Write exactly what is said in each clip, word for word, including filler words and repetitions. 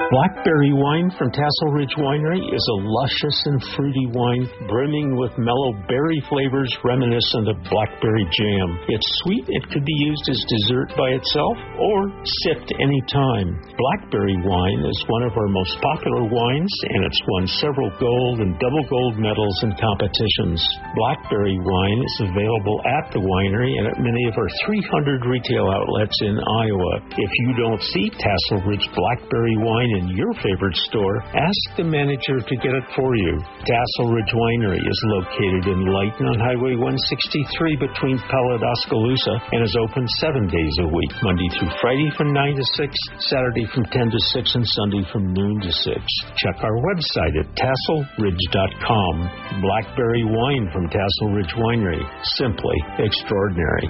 Blackberry wine from Tassel Ridge Winery is a luscious and fruity wine brimming with mellow berry flavors reminiscent of blackberry jam. It's sweet. It could be used as dessert by itself or sipped any time. Blackberry wine is one of our most popular wines, and it's won several gold and double gold medals in competitions. Blackberry wine is available at the winery and at many of our three hundred retail outlets in Iowa. If you don't see Tassel Ridge Blackberry wine in your favorite store, ask the manager to get it for you. Tassel Ridge Winery is located in Lighton on Highway one sixty-three between Pella and Oskaloosa and is open seven days a week, Monday through Friday from nine to six, Saturday from ten to six, and Sunday from noon to six. Check our website at tassel ridge dot com. Blackberry wine from Tassel Ridge Winery. Simply extraordinary.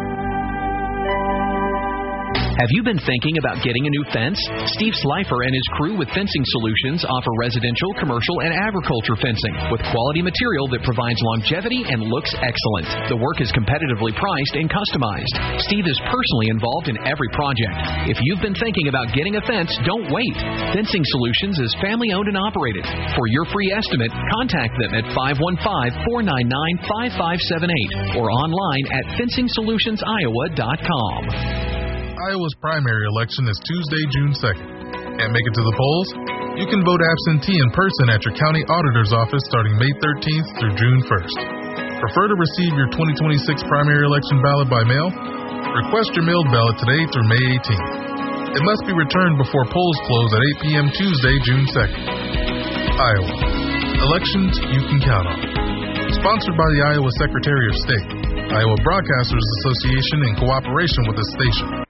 Have you been thinking about getting a new fence? Steve Slifer and his crew with Fencing Solutions offer residential, commercial, and agriculture fencing with quality material that provides longevity and looks excellent. The work is competitively priced and customized. Steve is personally involved in every project. If you've been thinking about getting a fence, don't wait. Fencing Solutions is family-owned and operated. For your free estimate, contact them at five one five, four nine nine, five five seven eight or online at fencing solutions iowa dot com. Iowa's primary election is Tuesday, June second. Can't make it to the polls? You can vote absentee in person at your county auditor's office starting May thirteenth through June first. Prefer to receive your twenty twenty-six primary election ballot by mail? Request your mailed ballot today through May eighteenth. It must be returned before polls close at eight p.m. Tuesday, June second. Iowa. Elections you can count on. Sponsored by the Iowa Secretary of State, Iowa Broadcasters Association in cooperation with the station.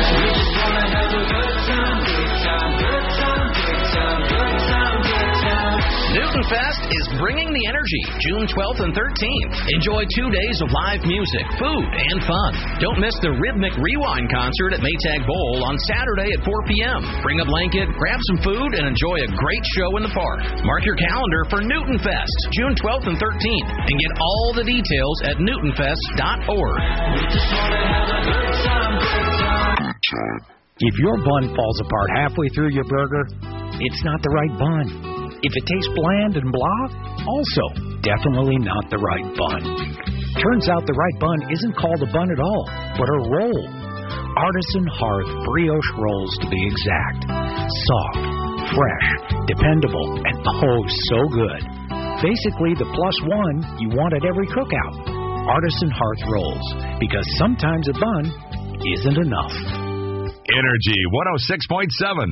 Newton Fest is bringing the energy June twelfth and thirteenth. Enjoy two days of live music, food, and fun. Don't miss the Rhythmic Rewind concert at Maytag Bowl on Saturday at four p.m. Bring a blanket, grab some food, and enjoy a great show in the park. Mark your calendar for Newton Fest, June twelfth and thirteenth, and get all the details at newton fest dot org. If your bun falls apart halfway through your burger, it's not the right bun. If it tastes bland and blah, also definitely not the right bun. Turns out the right bun isn't called a bun at all, but a roll. Artisan Hearth brioche rolls, to be exact. Soft, fresh, dependable, and oh so good. Basically the plus one you want at every cookout. Artisan Hearth rolls, because sometimes a bun isn't enough. Energy one oh six point seven.